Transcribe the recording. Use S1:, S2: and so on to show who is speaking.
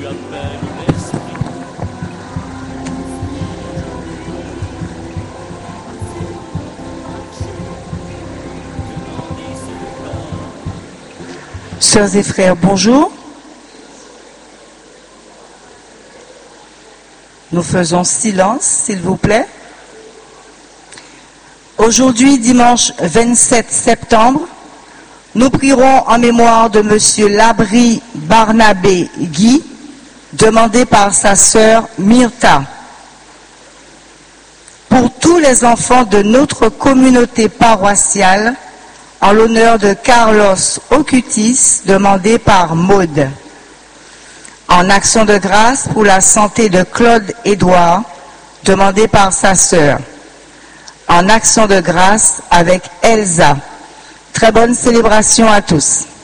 S1: Sœurs et frères, bonjour. Nous faisons silence, s'il vous plaît. Aujourd'hui, dimanche 27 septembre, nous prierons en mémoire de Monsieur Labri Barnabé Guy, demandé par sa sœur Myrta. Pour tous les enfants de notre communauté paroissiale, en l'honneur de Carlos Ocutis, demandé par Maude. En action de grâce pour la santé de Claude Édouard, demandé par sa sœur. En action de grâce avec Elsa. Très bonne célébration à tous.